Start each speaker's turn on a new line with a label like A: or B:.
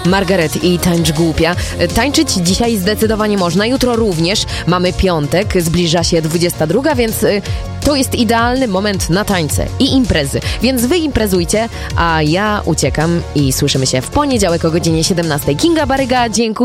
A: Margaret i Tańcz Głupia. Tańczyć dzisiaj zdecydowanie można, jutro również. Mamy piątek, zbliża się 22, więc to jest idealny moment na tańce i imprezy. Więc wy imprezujcie, a ja uciekam i słyszymy się w poniedziałek o godzinie 17. Kinga Baryga, dziękuję.